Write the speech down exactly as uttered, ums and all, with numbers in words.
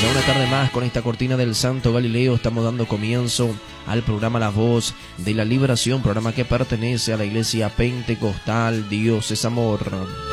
Ya una tarde más con esta cortina del Santo Galileo estamos dando comienzo al programa La Voz de la Liberación, programa que pertenece a la Iglesia Pentecostal Dios es Amor.